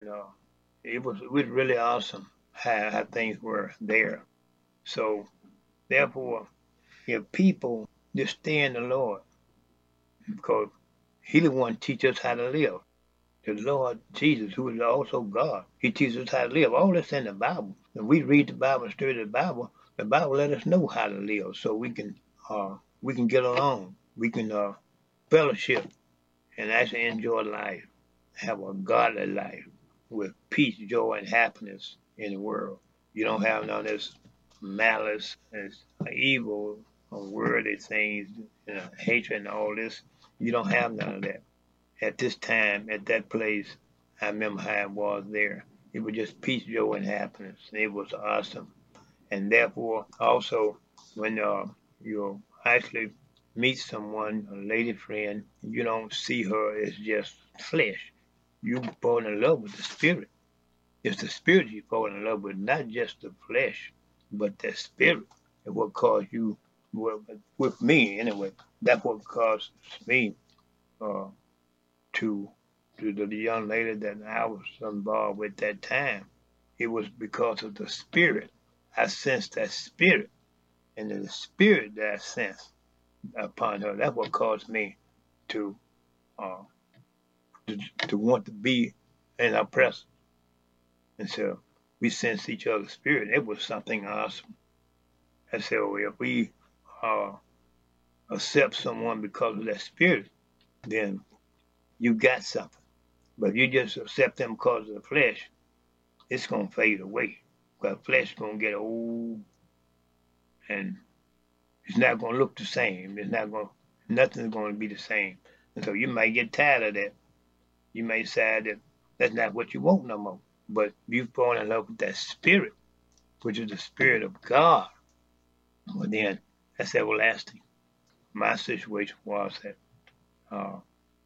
it was really awesome how things were there. So therefore, if people just stay in the Lord, because He the one teach us how to live. The Lord Jesus, who is also God, He teaches us how to live. All this in the Bible. When we read the Bible and study the Bible let us know how to live, so we can get along, we can fellowship, and actually enjoy life, have a godly life with peace, joy, and happiness in the world. You don't have none of this malice and evil, unworthy things, hatred, and all this. You don't have none of that at this time, at that place. I remember how it was there. It was just peace, joy, and happiness. It was awesome. And therefore, also, when you actually meet someone, a lady friend, you don't see her as just flesh. You fall in love with the spirit. It's the spirit you fall in love with, not just the flesh, but the spirit. And what caused you, well, with me anyway, that's what caused me uh, to the young lady that I was involved with that time. It was because of the spirit. I sensed that spirit, and the spirit that I sensed upon her. That's what caused me to uh, to want to be in her presence. And so we sensed each other's spirit. It was something awesome. And so if we uh, accept someone because of that spirit, then you got something. But if you just accept them because of the flesh, it's gonna fade away. Because flesh is gonna get old, and it's not gonna look the same. Nothing's gonna be the same. And so you might get tired of that. You may decide that that's not what you want no more. But you've fallen in love with that spirit, which is the spirit of God. Well, then that's everlasting. My situation was that uh,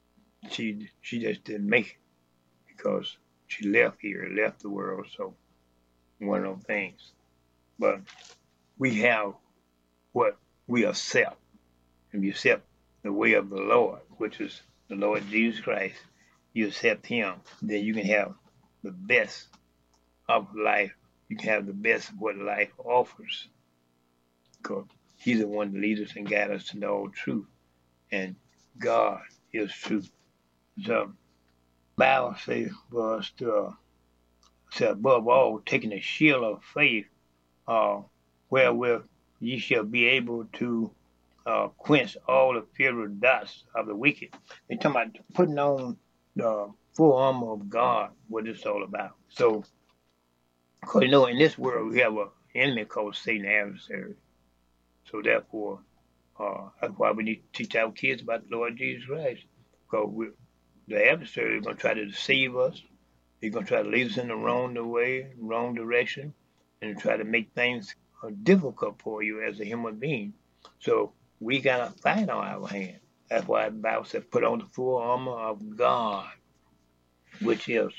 she just didn't make it because she left here, left the world. So one of those things. But we have what we accept. If you accept the way of the Lord, which is the Lord Jesus Christ, you accept Him, then you can have the best of life. You can have the best of what life offers, because He's the one that leads us and guides us to all truth, and God is truth. The Bible says for us to say above all, taking the shield of faith, wherewith ye shall be able to quench all the fiery darts of the wicked. They're talking about putting on the full armor of God, what it's all about. So, because in this world we have an enemy called Satan, the adversary. So therefore, that's why we need to teach our kids about the Lord Jesus Christ. Because the adversary is going to try to deceive us. He's going to try to lead us in the wrong way, wrong direction, and try to make things difficult for you as a human being. So we got a fight on our hands. That's why the Bible says, put on the full armor of God, which is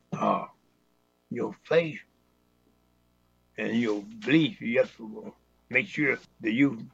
your faith and your belief. You have to make sure that you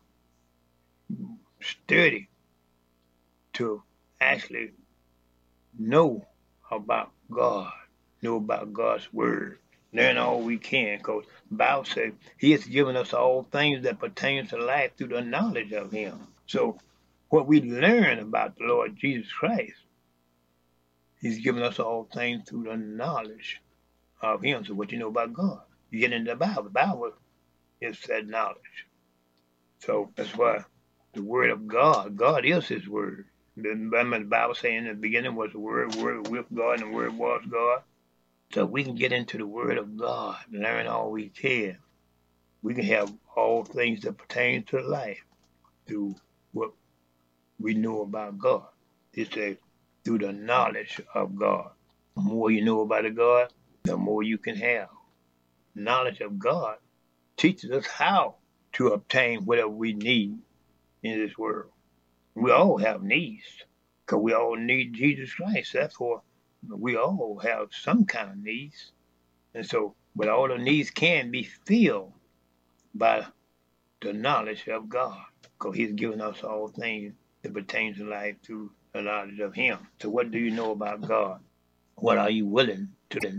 study to actually know about God, know about God's word, learn all we can, because the Bible says He has given us all things that pertain to life through the knowledge of Him. So what we learn about the Lord Jesus Christ, He's given us all things through the knowledge of Him. So what you know about God, you get into the Bible is that knowledge. So that's why the word of God is His word. The Bible saying in the beginning was the word with God, and the word was God. So we can get into the word of God, learn all we can. We can have all things that pertain to life through what we know about God. It's through the knowledge of God. The more you know about a God, the more you can have. Knowledge of God teaches us how to obtain whatever we need in this world. We all have needs, because we all need Jesus Christ. Therefore, we all have some kind of needs. And so, but all the needs can be filled by the knowledge of God, because He's given us all things that pertain to life through the knowledge of Him. So what do you know about God? What are you willing to